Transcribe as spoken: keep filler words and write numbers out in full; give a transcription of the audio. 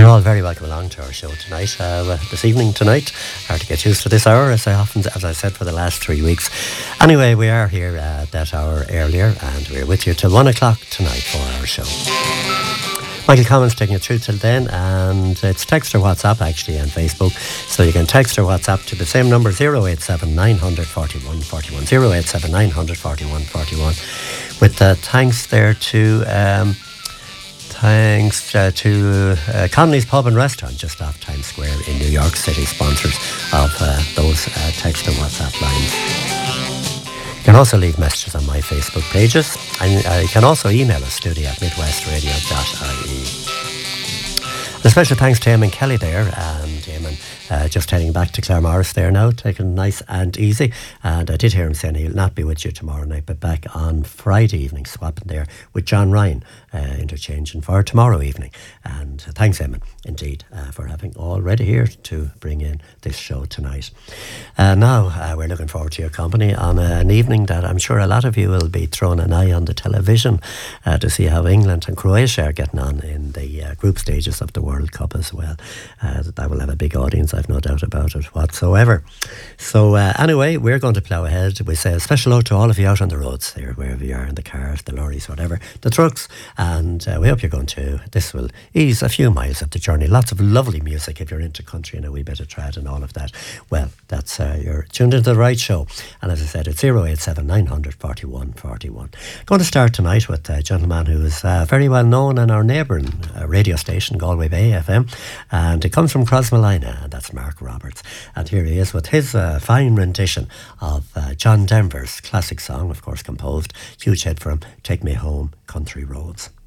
You're all very welcome along to our show tonight, uh, this evening tonight. Hard to get used to this hour, as I often, as I said, for the last three weeks. Anyway, we are here uh, that hour earlier, and we're with you till one o'clock tonight for our show. Michael Collins taking you through till then, and it's text or WhatsApp actually and Facebook, so you can text or WhatsApp to the same number, zero eight seven nine four one four one, zero eight seven nine four one four one, with uh, thanks there to um, thanks uh, to uh, Connolly's Pub and Restaurant just off Times Square in New York City, sponsors of uh, those uh, text and WhatsApp lines. You can also leave messages on my Facebook pages, and uh, you can also email us, studio at midwestradio dot I E. A special thanks to Eamon Kelly there, and Eamon uh, just heading back to Claremorris there now, taking it nice and easy. And I did hear him saying he'll not be with you tomorrow night, but back on Friday evening, swapping there with John Ryan, uh, interchanging for tomorrow evening. And thanks, Eamon, indeed, uh, for having all ready here to bring in this show tonight. Uh, now, uh, we're looking forward to your company on uh, an evening that I'm sure a lot of you will be throwing an eye on the television uh, to see how England and Croatia are getting on in the uh, group stages of the World Cup as well. Uh, that will have a big audience, I've no doubt about it whatsoever. So uh, anyway, we're going to plough ahead. We say a special hello to all of you out on the roads there, wherever you are, in the cars, the lorries, whatever, the trucks, and uh, we hope you're going to, this will ease a few miles of the journey. Lots of lovely music if you're into country and a wee bit of trad and all of that. Well, that's uh, you're tuned into the right show, and as I said, it's zero eight seven nine four one four one. Going to start tonight with a gentleman who is uh, very well known in our neighbouring uh, radio station, Galway Bay F M, and it comes from Crossmolina, and that's Mark Roberts. And here he is with his uh, fine rendition of uh, John Denver's classic song, of course composed, huge hit for him, Take Me Home, Country Roads.